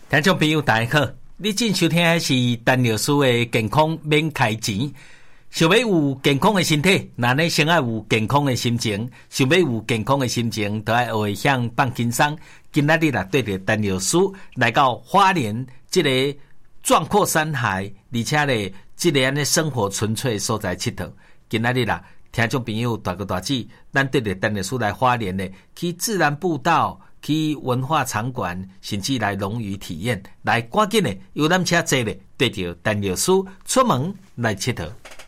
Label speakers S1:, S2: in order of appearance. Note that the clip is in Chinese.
S1: 听众朋友大家好，你正收听的是陈老师的健康免开钱。想要有健康的身体，那你先要有健康的心情。想要有健康的心情，就要学向放轻松。今仔日啦，对着陈老师来到花莲这个壮阔山海，而且咧这个安尼生活纯粹的所在佚佗。今仔日啦，听众朋友大哥大姐，咱对着陈老师来花莲咧，去自然步道。去文化场馆，甚至来农渔体验，来赶紧的游览车坐咧，对着陈老师出门来佚佗。